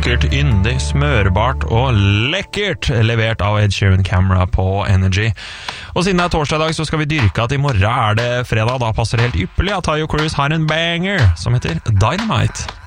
vakkert, yndig, smørbart og lekkert, levert av Ed Sheeran Camera på Energy. Og siden det er torsdag i dag, så skal vi dyrke at i morgen er det fredag. Da passer det helt ypperlig at Tayo Cruz har en banger som heter Dynamite.